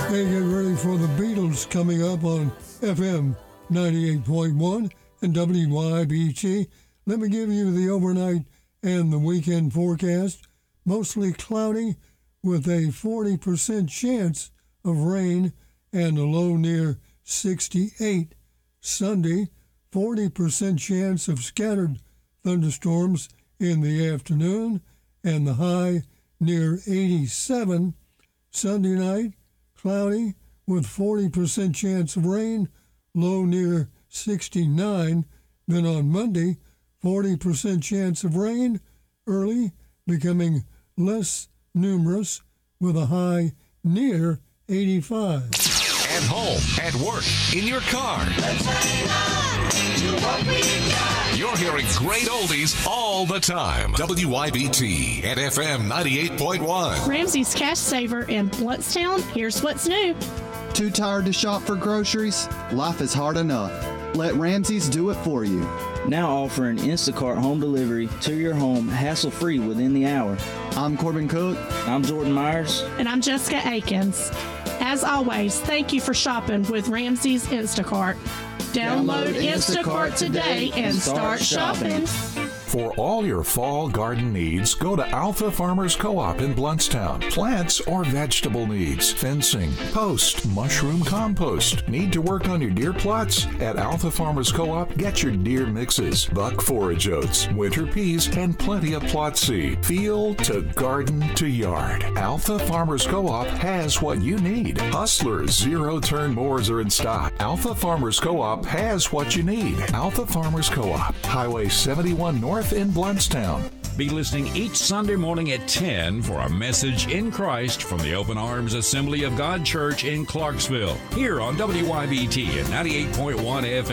Hey, get ready for the Beatles coming up on FM 98.1 and WYBT. Let me give you the overnight and the weekend forecast. Mostly cloudy with a 40% chance of rain and a low near 68. Sunday, 40% chance of scattered thunderstorms in the afternoon and the high near 87. Sunday night, cloudy with 40% chance of rain, low near 69. Then on Monday, 40% chance of rain, early becoming less numerous with a high near 85. At home, at work, in your car. You're hearing great oldies all the time. WYBT at FM 98.1. Ramsey's Cash Saver in Bluntstown. Here's what's new. Too tired to shop for groceries? Life is hard enough. Let Ramsey's do it for you. Now offering Instacart home delivery to your home hassle-free within the hour. I'm Corbin Cook. I'm Jordan Myers. And I'm Jessica Akins. As always, thank you for shopping with Ramsey's Instacart. Download Instacart today and start shopping. For all your fall garden needs, go to Alpha Farmers Co-op in Bluntstown. Plants or vegetable needs, fencing, post, mushroom compost. Need to work on your deer plots? At Alpha Farmers Co-op, get your deer mixes, buck forage oats, winter peas, and plenty of plot seed. Field to garden to yard. Alpha Farmers Co-op has what you need. Hustlers zero-turn mowers are in stock. Alpha Farmers Co-op has what you need. Alpha Farmers Co-op, Highway 71 North in Bluntstown. Be listening each Sunday morning at 10 for a message in Christ from the Open Arms Assembly of God Church in Clarksville. Here on WYBT at 98.1 FM.